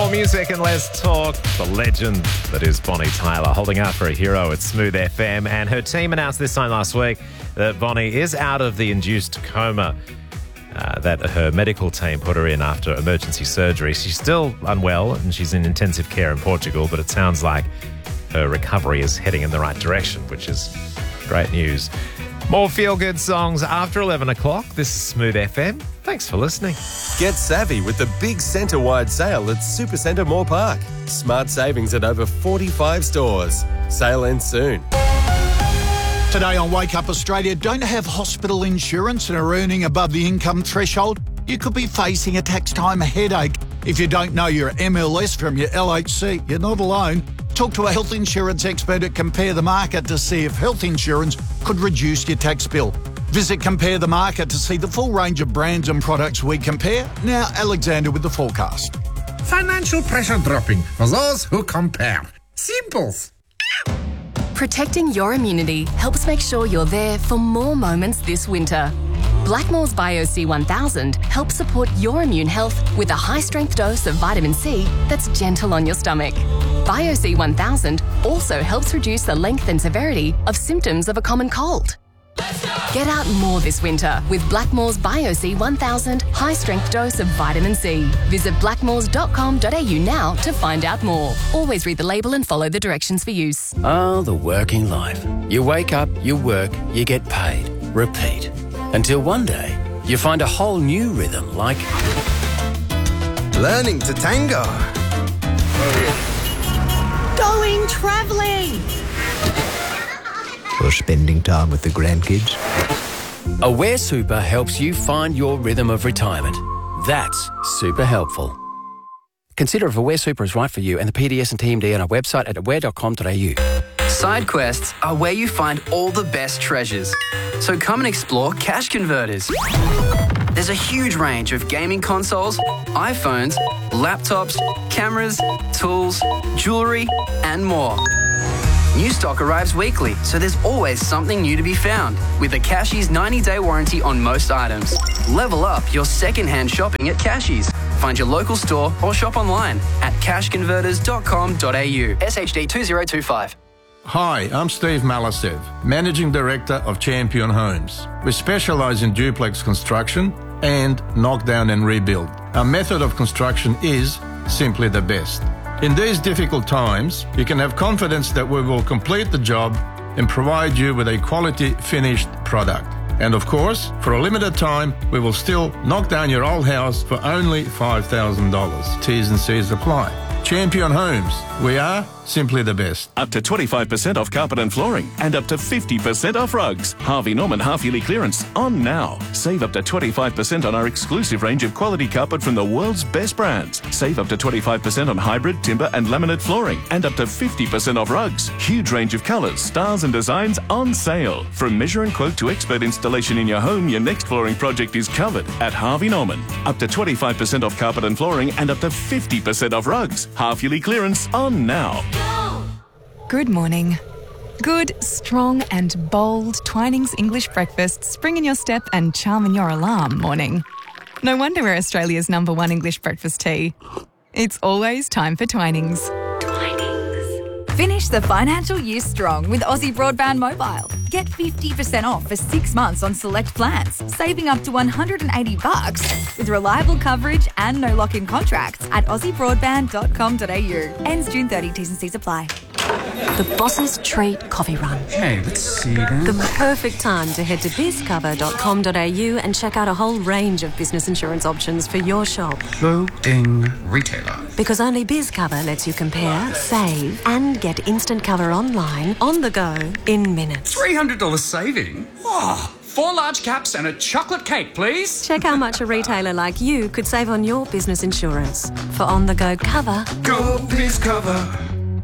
More music and less talk. The legend that is Bonnie Tyler holding out for a hero at Smooth FM. And her team announced this time last week that Bonnie is out of the induced coma that her medical team put her in after emergency surgery. She's still unwell and she's in intensive care in Portugal, but it sounds like her recovery is heading in the right direction, which is great news. More feel-good songs after 11 o'clock. This is Smooth FM. Thanks for listening. Get savvy with the big centre-wide sale at Supercentre Moore Park. Smart savings at over 45 stores. Sale ends soon. Today on Wake Up Australia, don't have hospital insurance and are earning above the income threshold? You could be facing a tax time headache. If you don't know your MLS from your LHC, you're not alone. Talk to a health insurance expert at Compare the Market to see if health insurance could reduce your tax bill. Visit Compare the Market to see the full range of brands and products we compare. Now, Alexander with the forecast. Financial pressure dropping for those who compare. Simples. Protecting your immunity helps make sure you're there for more moments this winter. Blackmores BioC 1000 helps support your immune health with a high-strength dose of vitamin C that's gentle on your stomach. BioC 1000 also helps reduce the length and severity of symptoms of a common cold. Get out more this winter with Blackmores BioC 1000 high-strength dose of vitamin C. Visit blackmores.com.au now to find out more. Always read the label and follow the directions for use. Oh, the working life. You wake up, you work, you get paid. Repeat. Until one day, you find a whole new rhythm like learning to tango. Going travelling. Or spending time with the grandkids. Aware Super helps you find your rhythm of retirement. That's super helpful. Consider if Aware Super is right for you and the PDS and TMD on our website at aware.com.au. Side quests are where you find all the best treasures. So come and explore Cash Converters. There's a huge range of gaming consoles, iPhones, laptops, cameras, tools, jewellery, and more. New stock arrives weekly, so there's always something new to be found. With a Cashies 90-day warranty on most items. Level up your second-hand shopping at Cashies. Find your local store or shop online at cashconverters.com.au. SHD 2025. Hi, I'm Steve Malasev, Managing Director of Champion Homes. We specialise in duplex construction and knockdown and rebuild. Our method of construction is simply the best. In these difficult times, you can have confidence that we will complete the job and provide you with a quality finished product. And of course, for a limited time, we will still knock down your old house for only $5,000. T's and C's apply. Champion Homes. We are simply the best. Up to 25% off carpet and flooring and up to 50% off rugs. Harvey Norman half-yearly clearance on now. Save up to 25% on our exclusive range of quality carpet from the world's best brands. Save up to 25% on hybrid, timber and laminate flooring and up to 50% off rugs. Huge range of colours, styles and designs on sale. From measure and quote to expert installation in your home, your next flooring project is covered at Harvey Norman. Up to 25% off carpet and flooring and up to 50% off rugs. Half-yearly clearance on now. Good morning. Good, strong and bold Twinings English breakfast spring in your step and charm in your alarm morning. No wonder we're Australia's #1 English breakfast tea. It's always time for Twinings. Finish the financial year strong with Aussie Broadband Mobile. Get 50% off for 6 months on select plans, saving up to $180 with reliable coverage and no lock-in contracts at aussiebroadband.com.au. Ends June 30. T's and C's apply. The Boss's Treat Coffee Run. Hey, let's see that. The perfect time to head to bizcover.com.au and check out a whole range of business insurance options for your shop. Loading retailer. Because only BizCover lets you compare, save, and get instant cover online, on the go, in minutes. $300 saving? Oh, 4 large caps and a chocolate cake, please. Check how much a retailer like you could save on your business insurance. For on-the-go cover. Go BizCover.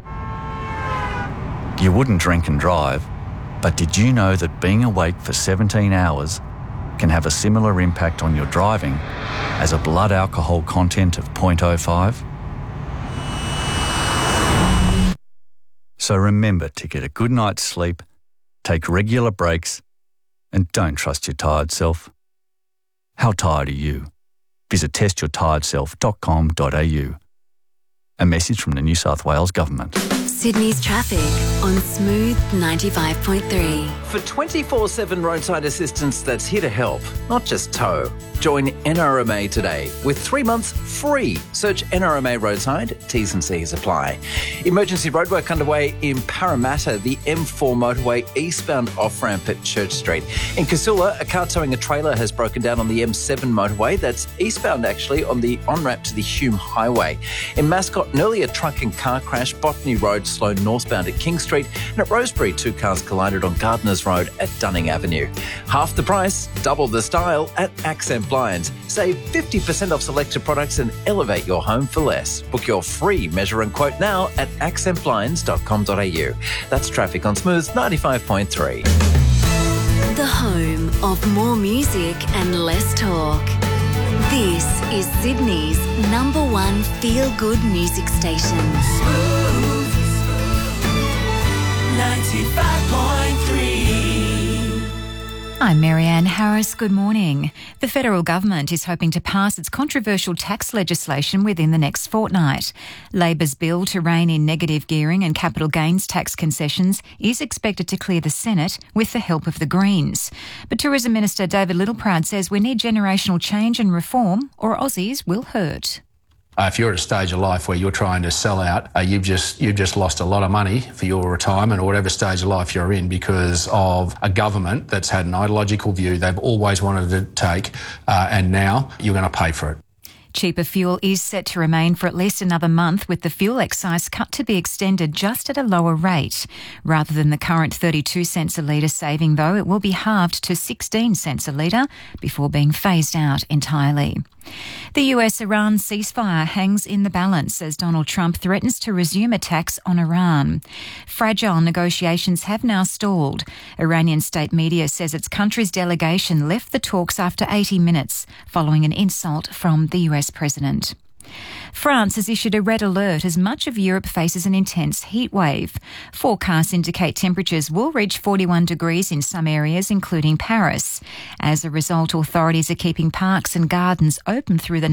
You wouldn't drink and drive, but did you know that being awake for 17 hours can have a similar impact on your driving as a blood alcohol content of 0.05? So remember to get a good night's sleep, take regular breaks, and don't trust your tired self. How tired are you? Visit testyourtiredself.com.au. A message from the New South Wales Government. Sydney's traffic on Smooth 95.3. For 24/7 roadside assistance that's here to help, not just tow. Join NRMA today with 3 months free. Search NRMA Roadside, T's and C's apply. Emergency roadwork underway in Parramatta, the M4 motorway eastbound off-ramp at Church Street. In Casula, a car towing a trailer has broken down on the M7 motorway. That's eastbound actually on the on-ramp to the Hume Highway. In Mascot, an earlier truck and car crash, Botany Road slow northbound at King Street, and at Rosebery, 2 cars collided on Gardeners Road at Dunning Avenue. Half the price, double the style at Accent Blinds. Save 50% off selected products and elevate your home for less. Book your free measure and quote now at accentblinds.com.au. That's traffic on Smooth 95.3. The home of more music and less talk. This is Sydney's #1 feel-good music station. Smooth 95.3. I'm Marianne Harris. Good morning. The federal government is hoping to pass its controversial tax legislation within the next fortnight. Labor's bill to rein in negative gearing and capital gains tax concessions is expected to clear the Senate with the help of the Greens. But Tourism Minister David Littleproud says we need generational change and reform or Aussies will hurt. If you're at a stage of life where you're trying to sell out, you've just lost a lot of money for your retirement or whatever stage of life you're in because of a government that's had an ideological view they've always wanted to take, and now you're going to pay for it. Cheaper fuel is set to remain for at least another month, with the fuel excise cut to be extended just at a lower rate. Rather than the current 32 cents a litre saving, though, it will be halved to 16 cents a litre before being phased out entirely. The US-Iran ceasefire hangs in the balance as Donald Trump threatens to resume attacks on Iran. Fragile negotiations have now stalled. Iranian state media says its country's delegation left the talks after 80 minutes following an insult from the US president. France has issued a red alert as much of Europe faces an intense heat wave. Forecasts indicate temperatures will reach 41 degrees in some areas, including Paris. As a result, authorities are keeping parks and gardens open through the